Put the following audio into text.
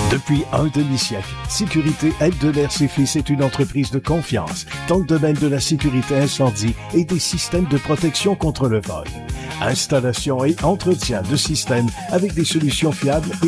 Depuis un demi-siècle, Sécurité Aide-de-l'Air Fils est une entreprise de confiance dans le domaine de la sécurité incendie et des systèmes de protection contre le vol. Installation et entretien de systèmes avec des solutions fiables et